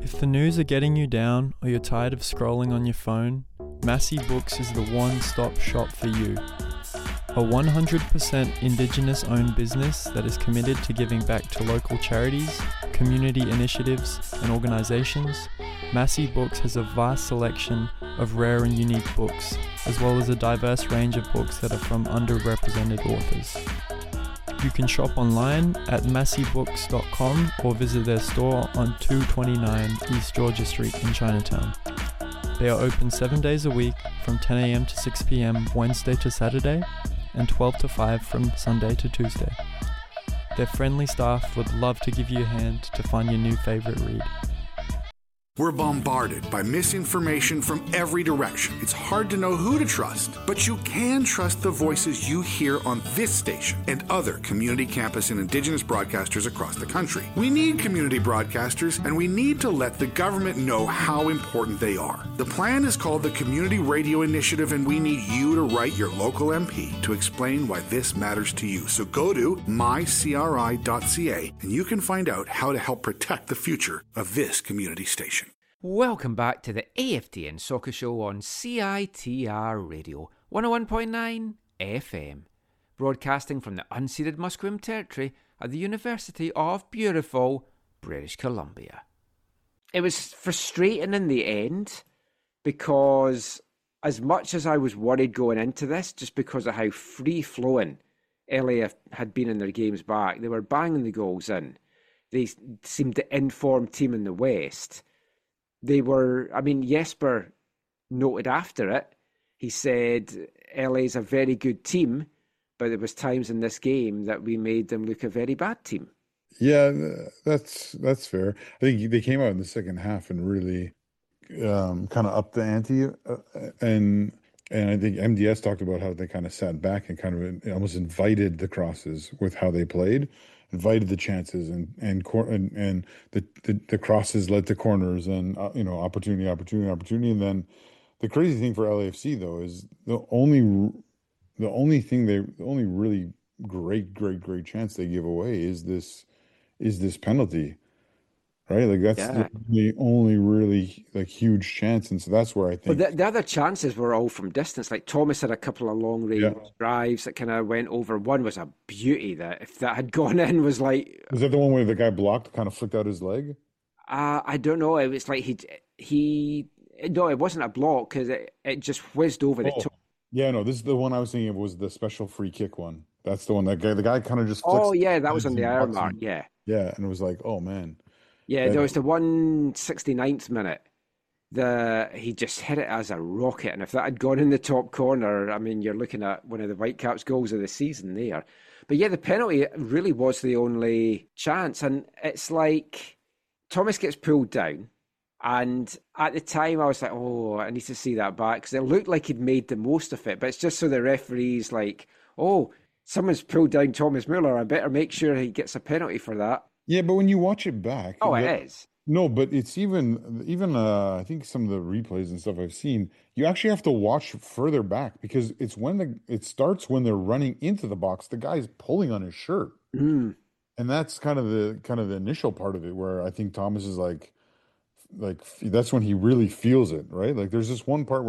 If the news are getting you down or you're tired of scrolling on your phone, Massey Books is the one-stop shop for you. A 100% Indigenous-owned business that is committed to giving back to local charities, community initiatives, and organisations, Massey Books has a vast selection of rare and unique books, as well as a diverse range of books that are from underrepresented authors. You can shop online at masseybooks.com or visit their store on 229 East Georgia Street in Chinatown. They are open 7 days a week from 10 a.m. to 6 p.m. Wednesday to Saturday and 12 to 5 from Sunday to Tuesday. Their friendly staff would love to give you a hand to find your new favorite read. We're bombarded by misinformation from every direction. It's hard to know who to trust, but you can trust the voices you hear on this station and other community campus and Indigenous broadcasters across the country. We need community broadcasters, and we need to let the government know how important they are. The plan is called the Community Radio Initiative, and we need you to write your local MP to explain why this matters to you. So go to mycri.ca, and you can find out how to help protect the future of this community station. Welcome back to the AFTN Soccer Show on CITR Radio 101.9 FM, broadcasting from the unceded Musqueam Territory at the University of beautiful British Columbia. It was frustrating in the end because as much as I was worried going into this, just because of how free-flowing LA had been in their games back, they were banging the goals in. They seemed the informed team in the West. They were, Jesper noted after it, he said, LA's a very good team, but there was times in this game that we made them look a very bad team. Yeah, that's fair. I think they came out in the second half and really kind of upped the ante. And I think MDS talked about how they kind of sat back and kind of almost invited the crosses with how they played. Invited the chances and the crosses led to corners and opportunity, and then the crazy thing for LAFC though is the only really great chance they give away is this penalty, right? Like that's the only really huge chance, and so that's where I think. Well, the other chances were all from distance. Like Thomas had a couple of long range drives that kind of went over. One was a beauty that if that had gone in was like. Was that the one where the guy blocked, kind of flicked out his leg? I don't know. It was like no, it wasn't a block because it just whizzed over the top. Yeah, no, this is the one I was thinking of was the special free kick one. That's the one the guy kind of just. Oh yeah, that was on the iron mark. Yeah. Yeah, and it was like, oh man. Yeah, there was the 169th minute. He just hit it as a rocket, and if that had gone in the top corner, you're looking at one of the Whitecaps' goals of the season there. But yeah, the penalty really was the only chance, and it's like Thomas gets pulled down, and at the time I was like, oh, I need to see that back, because it looked like he'd made the most of it, but it's just so the referee's like, oh, someone's pulled down Thomas Muller, I better make sure he gets a penalty for that. Yeah, but when you watch it back... Oh, it is. No, but it's even I think some of the replays and stuff I've seen, you actually have to watch further back because it's it starts when they're running into the box. The guy's pulling on his shirt. Mm. And that's kind of the initial part of it where I think Thomas is like that's when he really feels it, right? Like there's this one part where